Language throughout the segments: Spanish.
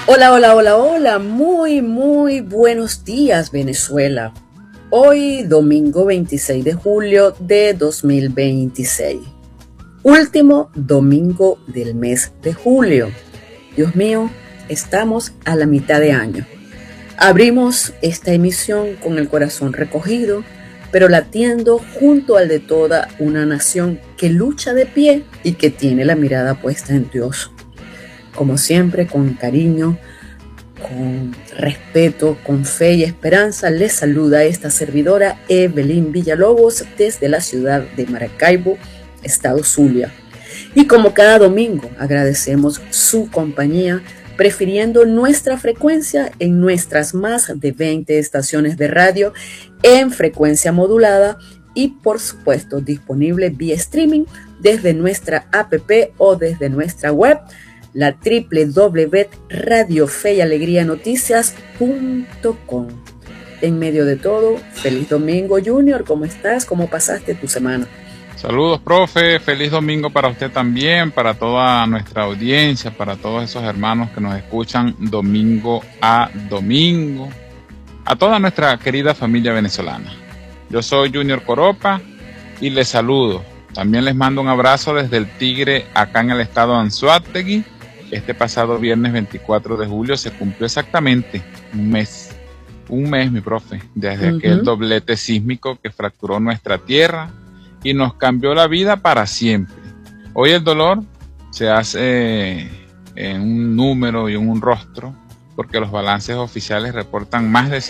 Hola, hola, hola, hola, muy buenos días Venezuela. Hoy domingo 26 de julio de 2026, último domingo del mes de julio. Dios mío, estamos a la mitad de año. Abrimos esta emisión con el corazón recogido, pero latiendo junto al de toda una nación que lucha de pie y que tiene la mirada puesta en Dios. Como siempre, con cariño, con respeto, con fe y esperanza, les saluda esta servidora Evelyn Villalobos desde la ciudad de Maracaibo, estado Zulia. Y como cada domingo, agradecemos su compañía, prefiriendo nuestra frecuencia en nuestras más de 20 estaciones de radio en frecuencia modulada y, por supuesto, disponible vía streaming desde nuestra app o desde nuestra web, la www.radiofeyalegrianoticias.com. En medio de todo, feliz domingo, Junior. ¿Cómo estás? ¿Cómo pasaste tu semana? Saludos, profe. Feliz domingo para usted también, para toda nuestra audiencia, para todos esos hermanos que nos escuchan domingo a domingo, a toda nuestra querida familia venezolana. Yo soy Junior Coropa y les saludo. También les mando un abrazo desde el Tigre, acá en el estado de Anzoátegui. Este pasado viernes 24 de julio se cumplió exactamente un mes, mi profe, desde aquel doblete sísmico que fracturó nuestra tierra y nos cambió la vida para siempre. Hoy el dolor se hace en un número y en un rostro, porque los balances oficiales reportan más de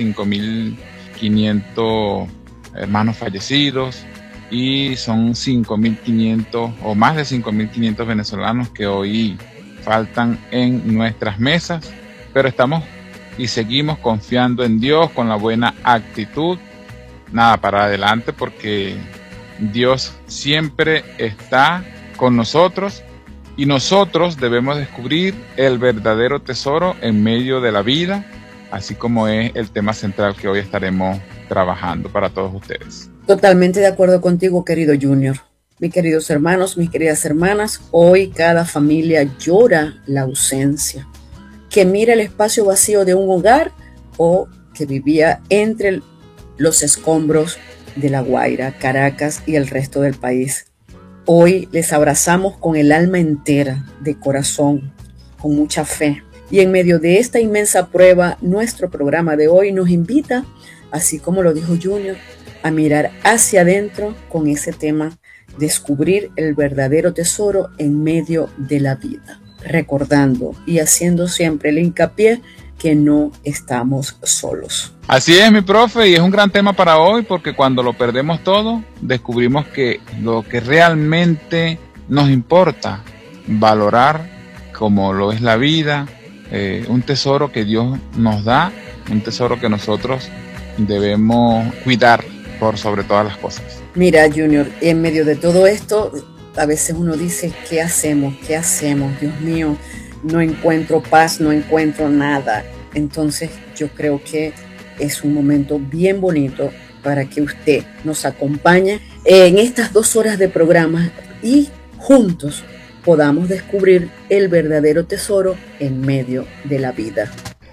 5.500 hermanos fallecidos y son 5.500 o más de 5.500 venezolanos que hoy faltan en nuestras mesas, pero estamos y seguimos confiando en Dios con la buena actitud, nada, para adelante, porque Dios siempre está con nosotros y nosotros debemos descubrir el verdadero tesoro en medio de la vida, así como es el tema central que hoy estaremos trabajando para todos ustedes. Totalmente de acuerdo contigo, querido Junior. Mis queridos hermanos, mis queridas hermanas, hoy cada familia llora la ausencia, que mira el espacio vacío de un hogar o que vivía entre los escombros de La Guaira, Caracas y el resto del país. Hoy les abrazamos con el alma entera, de corazón, con mucha fe. Y en medio de esta inmensa prueba, nuestro programa de hoy nos invita, así como lo dijo Junior, a mirar hacia adentro con ese tema: descubrir el verdadero tesoro en medio de la vida, recordando y haciendo siempre el hincapié que no estamos solos. Así es, mi profe, y es un gran tema para hoy, porque cuando lo perdemos todo, descubrimos que lo que realmente nos importa valorar, como lo es la vida, un tesoro que Dios nos da, un tesoro que nosotros debemos cuidar por sobre todas las cosas. Mira, Junior, en medio de todo esto, a veces uno dice, ¿qué hacemos? ¿Qué hacemos? Dios mío, no encuentro paz, no encuentro nada. Entonces yo creo que es un momento bien bonito para que usted nos acompañe en estas 2 horas de programa y juntos podamos descubrir el verdadero tesoro en medio de la vida.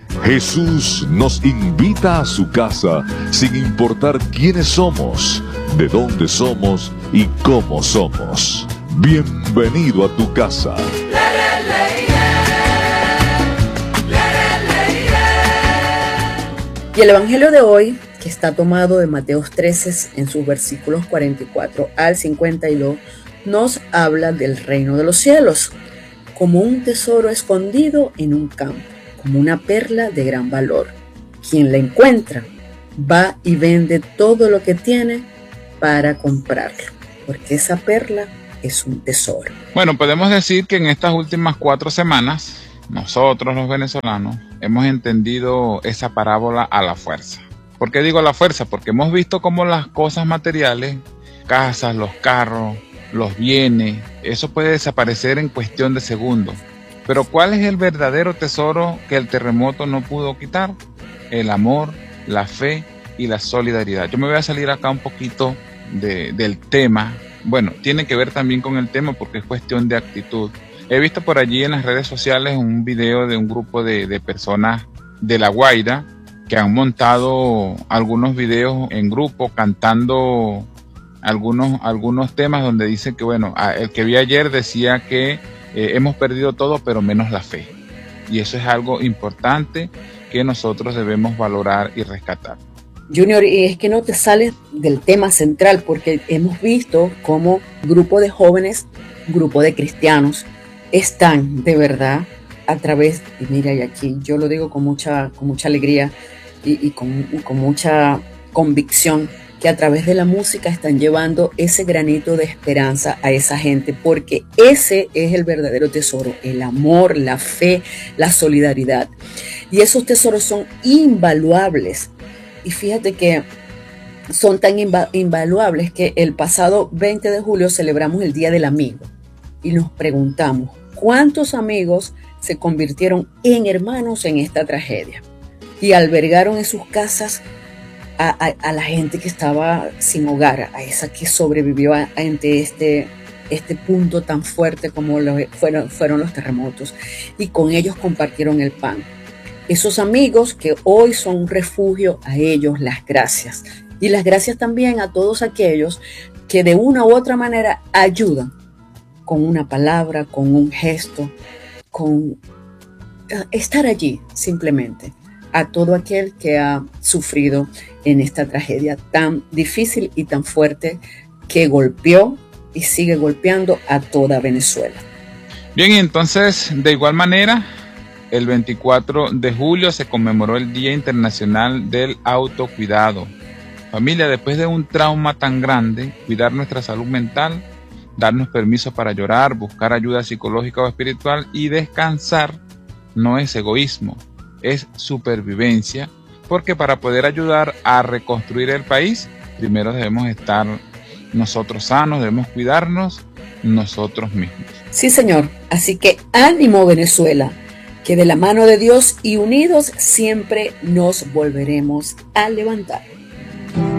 Jesús nos invita a su casa sin importar quiénes somos, de dónde somos y cómo somos. Bienvenido a tu casa. Y el evangelio de hoy, que está tomado de Mateo 13 en sus versículos 44 al 52, nos habla del reino de los cielos como un tesoro escondido en un campo, como una perla de gran valor. Quien la encuentra va y vende todo lo que tiene para comprarlo, porque esa perla es un tesoro. Bueno, podemos decir que en estas últimas 4 semanas, nosotros los venezolanos hemos entendido esa parábola a la fuerza. ¿Por qué digo a la fuerza? Porque hemos visto cómo las cosas materiales, casas, los carros, los bienes, eso puede desaparecer en cuestión de segundos. Pero ¿cuál es el verdadero tesoro que el terremoto no pudo quitar? El amor, la fe y la solidaridad. Yo me voy a salir acá un poquito del tema. Bueno, tiene que ver también con el tema porque es cuestión de actitud. He visto por allí en las redes sociales un video de un grupo de personas de La Guaira que han montado algunos videos en grupo cantando algunos temas donde dice que, bueno, el que vi ayer decía que hemos perdido todo pero menos la fe. Y eso es algo importante que nosotros debemos valorar y rescatar. Junior, y es que no te sales del tema central, porque hemos visto cómo grupo de jóvenes, grupo de cristianos, están de verdad a través, y mira, y aquí yo lo digo con mucha alegría y con mucha convicción, que a través de la música están llevando ese granito de esperanza a esa gente, porque ese es el verdadero tesoro, el amor, la fe, la solidaridad. Y esos tesoros son invaluables. Y fíjate que son tan invaluables que el pasado 20 de julio celebramos el Día del Amigo. Y nos preguntamos, ¿cuántos amigos se convirtieron en hermanos en esta tragedia? Y albergaron en sus casas a la gente que estaba sin hogar, a esa que sobrevivió ante este punto tan fuerte como fueron los terremotos. Y con ellos compartieron el pan. Esos amigos que hoy son un refugio, a ellos las gracias. Y las gracias también a todos aquellos que de una u otra manera ayudan con una palabra, con un gesto, con estar allí simplemente. A todo aquel que ha sufrido en esta tragedia tan difícil y tan fuerte que golpeó y sigue golpeando a toda Venezuela. Bien, y entonces, de igual manera, el 24 de julio se conmemoró el Día Internacional del Autocuidado. Familia, después de un trauma tan grande, cuidar nuestra salud mental, darnos permiso para llorar, buscar ayuda psicológica o espiritual y descansar no es egoísmo, es supervivencia, porque para poder ayudar a reconstruir el país, primero debemos estar nosotros sanos, debemos cuidarnos nosotros mismos. Sí, señor. Así que ánimo, Venezuela, que de la mano de Dios y unidos siempre nos volveremos a levantar.